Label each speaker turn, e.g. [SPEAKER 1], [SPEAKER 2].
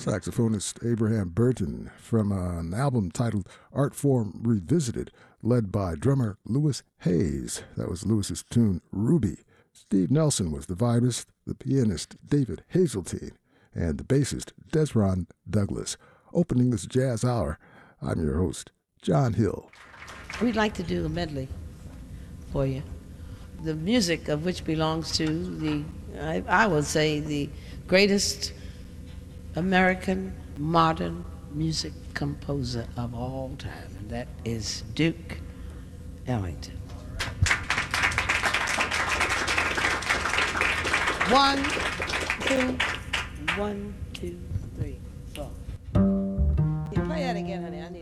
[SPEAKER 1] saxophonist Abraham Burton from an album titled Art Form Revisited, led by drummer Louis Hayes. That was Louis's tune Ruby. Steve Nelson was the vibist, the pianist David Hazeltine, and the bassist Desron Douglas. Opening this jazz hour, I'm your host, John Hill.
[SPEAKER 2] We'd like to do a medley for you. The music of which belongs to I would say, the greatest American modern music composer of all time, and that is Duke Ellington. 1, 2, 1, 2, 3, 4. You play that again, honey. I need